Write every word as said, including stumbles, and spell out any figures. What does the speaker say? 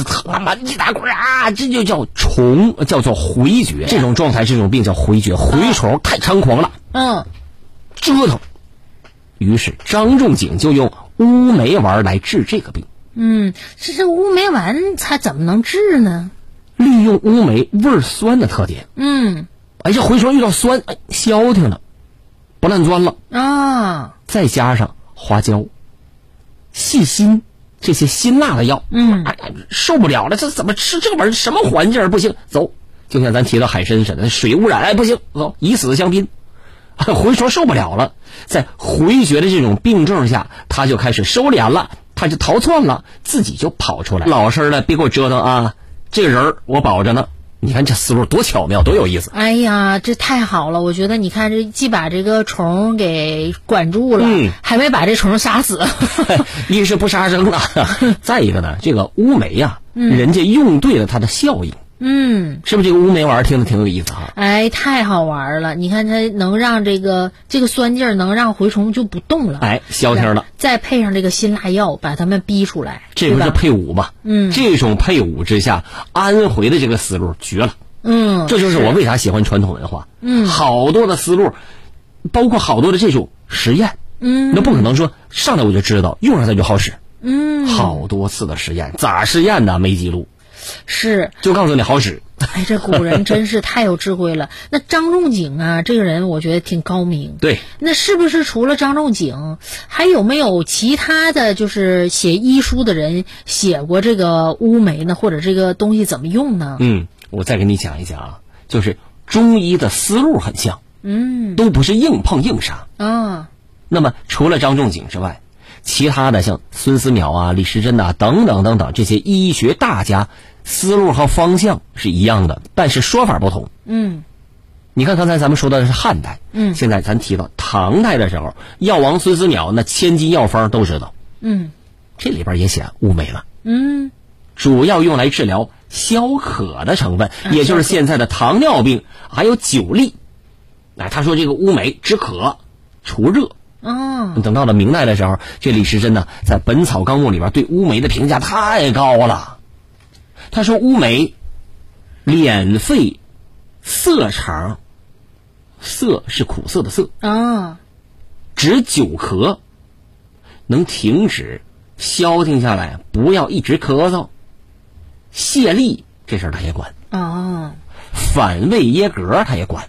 子特满一大块啊，这就叫虫，叫做回厥。这种状态，这种病叫回厥，蛔虫太猖狂了， 嗯， 折腾。于是张仲景就用乌梅丸来治这个病。 嗯，这这乌梅丸它怎么能治呢？ 利用乌梅味酸的特点， 嗯， 哎，这蛔虫遇到酸，哎，消停了，不烂钻了啊。 再加上花椒、细辛这些辛辣的药， 嗯， 哎，受不了了，这怎么吃这玩意儿？什么环境不行？走，就像咱提到海参似的，水污染，哎，不行，走，以死相拼。蛔虫受不了了，在回厥的这种病症下，他就开始收敛了，他就逃窜了，自己就跑出来。老实的，别给我折腾啊！这个人我保着呢。你看这思路多巧妙，多有意思！ 哎呀，这太好了！我觉得你看，这既把这个虫给管住了，嗯，还没把这虫杀死。 一是不杀生了，再一个呢，这个乌梅呀、啊嗯，人家用对了它的效应。 嗯， 是不是这个乌梅丸听着挺有意思哈？ 哎，太好玩了！你看它能让这个这个酸劲儿能让蛔虫就不动了， 哎，消停了。 再配上这个辛辣药，把它们逼出来， 这不是配伍吗？ 嗯， 这种配伍之下，安徽的这个思路绝了。 嗯， 这就是我为啥喜欢传统文化。 嗯， 好多的思路，包括好多的这种实验。 嗯， 那不可能说上来我就知道，用上它就好使。 嗯， 好多次的实验，咋实验呢？没记录。 是， 就告诉你好使。 哎，这古人真是太有智慧了。那张仲景啊，这个人我觉得挺高明。 对， 那是不是除了张仲景，还有没有其他的就是写医书的人写过这个乌梅呢？或者这个东西怎么用呢？ 嗯，我再给你讲一讲啊，就是中医的思路很像， 嗯， 都不是硬碰硬杀啊。 那么除了张仲景之外，其他的像孙思邈啊、李时珍呐、啊、等等等等这些医学大家，思路和方向是一样的，但是说法不同。 嗯， 你看刚才咱们说的是汉代， 嗯， 现在咱提到唐代的时候，药王孙思邈那千金药方都知道， 嗯， 这里边也写乌梅了， 嗯， 主要用来治疗消渴的成分，也就是现在的糖尿病，还有酒痢。哎，他说这个乌梅止渴、除热。 哦， 等到了明代的时候，这李时珍呢，在《本草纲目》里边对乌梅的评价太高了。他说乌梅敛肺涩肠，涩是苦涩的涩啊， 止久咳，能停止消停下来，不要一直咳嗽。泻痢这事儿他也管， 哦， 反胃噎嗝他也管。